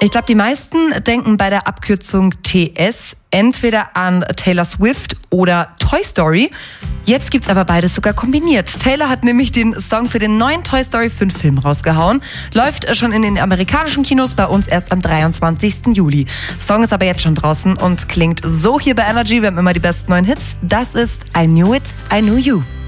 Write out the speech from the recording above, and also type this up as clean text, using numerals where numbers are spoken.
Ich glaube, die meisten denken bei der Abkürzung TS entweder an Taylor Swift oder Toy Story. Jetzt gibt's aber beides sogar kombiniert. Taylor hat nämlich den Song für den neuen Toy Story 5 Film rausgehauen. Läuft schon in den amerikanischen Kinos, bei uns erst am 23. Juli. Song ist aber jetzt schon draußen und klingt so hier bei Energy. Wir haben immer die besten neuen Hits. Das ist I Knew It, I Knew You.